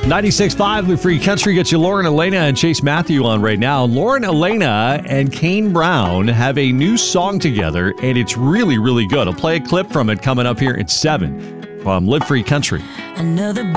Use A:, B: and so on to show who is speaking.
A: 96.5 Live Free Country gets you Lauren Elena and Chase Matthew on right now. Lauren Elena and Kane Brown have a new song together, and it's really, really good. I'll play a clip from it coming up here at 7 from Live Free Country.
B: Another